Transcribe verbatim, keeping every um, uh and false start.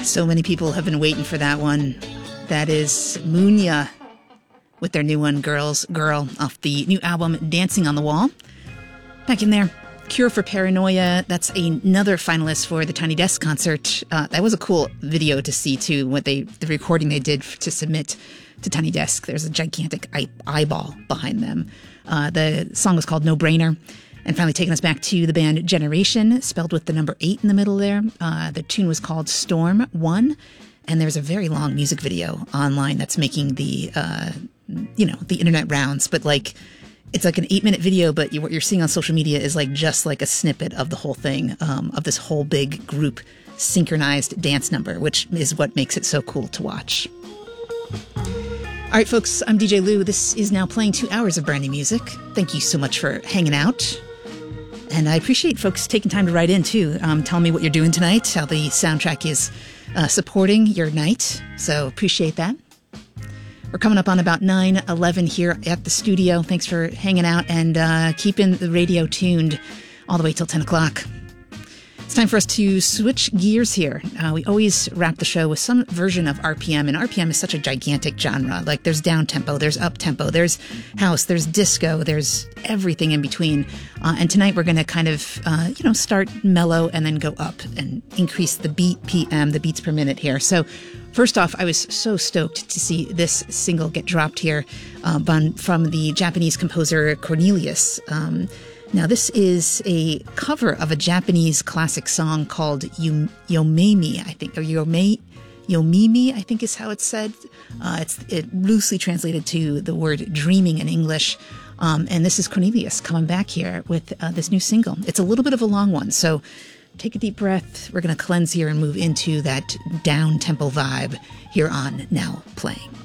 So many people have been waiting for that one. That is Munya with their new one, Girls, Girl, off the new album Dancing on the Wall. Back in there, Cure for Paranoia. That's another finalist for the Tiny Desk concert. Uh, that was a cool video to see, too, what they the recording they did to submit to Tiny Desk. There's a gigantic eye- eyeball behind them. Uh, the song was called No Brainer. And finally taking us back to the band Generation, spelled with the number eight in the middle there. Uh, the tune was called Storm One. And there's a very long music video online that's making the, uh, you know, the internet rounds. But like, it's like an eight minute video, but you, what you're seeing on social media is like just like a snippet of the whole thing, um, of this whole big group synchronized dance number, which is what makes it so cool to watch. All right, folks, I'm D J Lou. This is now playing two hours of brand new music. Thank you so much for hanging out. And I appreciate folks taking time to write in, too. Um, tell me what you're doing tonight, how the soundtrack is uh, supporting your night. So appreciate that. We're coming up on about nine eleven here at the studio. Thanks for hanging out and uh, keeping the radio tuned all the way till ten o'clock. It's time for us to switch gears here. Uh, we always wrap the show with some version of R P M, and R P M is such a gigantic genre. Like, there's down-tempo, there's up-tempo, there's house, there's disco, there's everything in between. Uh, and tonight we're going to kind of, uh, you know, start mellow and then go up and increase the beat P M, the beats per minute here. So first off, I was so stoked to see this single get dropped here uh, from the Japanese composer Cornelius. Um, Now, this is a cover of a Japanese classic song called Yom- Yomemi, I think, or Yome- Yomimi, I think is how it's said. Uh, it's it loosely translated to the word dreaming in English. Um, and this is Cornelius coming back here with uh, this new single. It's a little bit of a long one, so take a deep breath. We're going to cleanse here and move into that down-tempo vibe here on Now Playing.